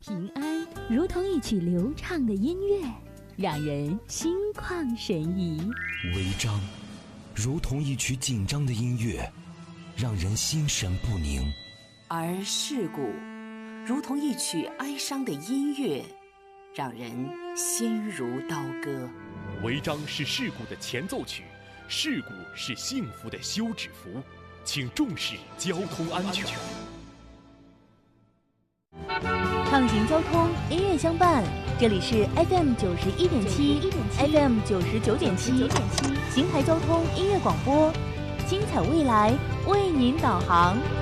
平安，如同一曲流畅的音乐，让人心旷神怡； 违章，如同一曲紧张的音乐，让人心神不宁； 而事故，如同一曲哀伤的音乐，让人心如刀割。 违章是事故的前奏曲，事故是幸福的休止符，请重视交通安全。 畅行交通，音乐相伴，这里是 FM 91.7 FM 99.7邢台交通音乐广播，精彩未来为您导航。